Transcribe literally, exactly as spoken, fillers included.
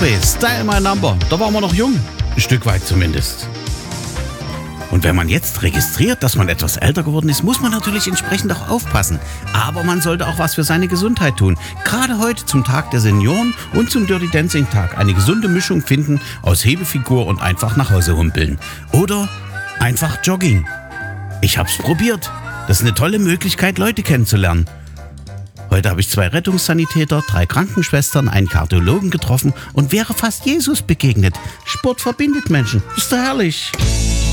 Coldplay, Style My Number. Da waren wir noch jung. Ein Stück weit zumindest. Und wenn man jetzt registriert, dass man etwas älter geworden ist, muss man natürlich entsprechend auch aufpassen. Aber man sollte auch was für seine Gesundheit tun. Gerade heute zum Tag der Senioren und zum Dirty Dancing Tag eine gesunde Mischung finden aus Hebefigur und einfach nach Hause humpeln. Oder einfach Jogging. Ich hab's probiert. Das ist eine tolle Möglichkeit, Leute kennenzulernen. Heute habe ich zwei Rettungssanitäter, drei Krankenschwestern, einen Kardiologen getroffen und wäre fast Jesus begegnet. Sport verbindet Menschen. Ist doch herrlich.